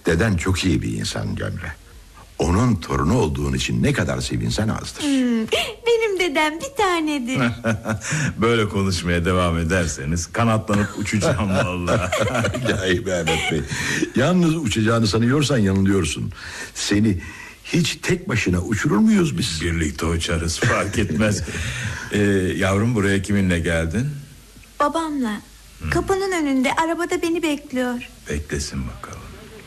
Deden çok iyi bir insan Cemre. Onun torunu olduğun için ne kadar sevinsen azdır. Benim dedem bir tanedir. Böyle konuşmaya devam ederseniz kanatlanıp uçacağım vallahi. İlahi Mehmet Bey. Yalnız uçacağını sanıyorsan yanılıyorsun. Seni hiç tek başına uçurur muyuz biz? Birlikte uçarız, fark etmez. Yavrum, buraya kiminle geldin? Babamla. Kapının önünde arabada beni bekliyor. Beklesin bakalım.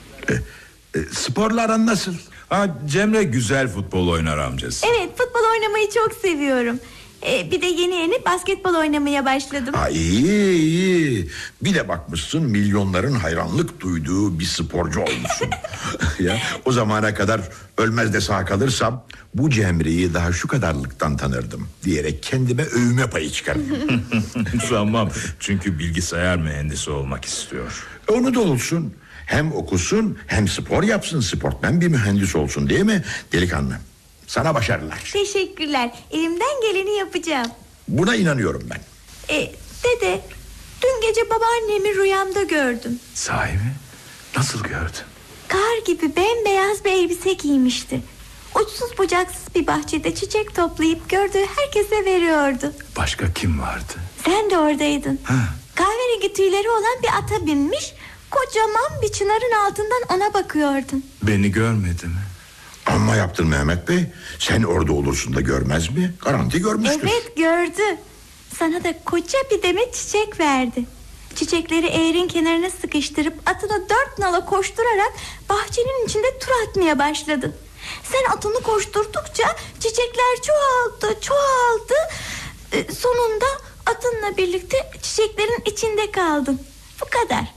Sporla aran nasıl? Cemre güzel futbol oynar amcası. Evet, futbol oynamayı çok seviyorum. Bir de yeni basketbol oynamaya başladım. İyi. Bir de bakmışsın milyonların hayranlık duyduğu bir sporcu olmuşsun. Ya, o zamana kadar ölmez de sağ kalırsam bu Cemre'yi daha şu kadarlıktan tanırdım diyerek kendime övünme payı çıkardım. Sanmam, çünkü bilgisayar mühendisi olmak istiyor. Onu da olsun. Hem okusun hem spor yapsın, sportmen bir mühendis olsun, değil mi delikanlı? Sana başarılar. Teşekkürler. Elimden geleni yapacağım. Buna inanıyorum ben. Dede, dün gece babaannemi rüyamda gördüm. Sahi mi? Nasıl gördün? Kar gibi bembeyaz bir elbise giymişti. Uçsuz bucaksız bir bahçede çiçek toplayıp gördüğü herkese veriyordu. Başka kim vardı? Sen de oradaydın. Ha. Kahverengi tüyleri olan bir ata binmiş, kocaman bir çınarın altından ona bakıyordun. Beni görmedi mi? Amma yaptın Mehmet Bey. Sen orada olursun da görmez mi? Garanti görmüştür. Evet, gördü. Sana da koca bir demet çiçek verdi. Çiçekleri eğerin kenarına sıkıştırıp atına 4 nala koşturarak bahçenin içinde tur atmaya başladın. Sen atını koşturdukça çiçekler çoğaldı. Sonunda atınla birlikte çiçeklerin içinde kaldın. Bu kadar.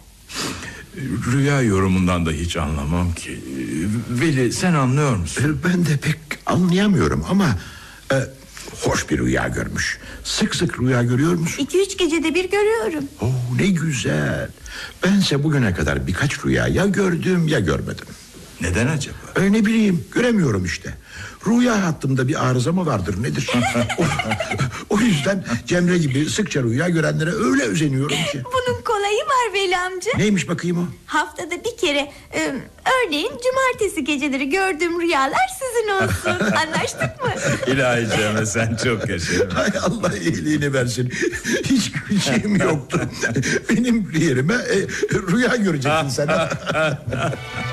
Rüya yorumundan da hiç anlamam ki. Veli, sen anlıyor musun? Ben de pek anlayamıyorum ama hoş bir rüya görmüş. Sık sık rüya görüyor musun? 2-3 gecede bir görüyorum. Ne güzel. Bense bugüne kadar birkaç rüya ya gördüm ya görmedim. Neden acaba? Ne bileyim, göremiyorum işte. Rüya hattımda bir arıza mı vardır nedir? O yüzden Cemre gibi sıkça rüya görenlere öyle özeniyorum ki. Bunun kolayı var Veli amca. Neymiş bakayım o? Haftada bir kere, örneğin cumartesi geceleri gördüğüm rüyalar sizin olsun. Anlaştık mı? İlahi Cemre, sen çok yaşa. Hay Allah iyiliğini versin. Hiç şeyim yoktu. Benim yerime rüya göreceksin sen.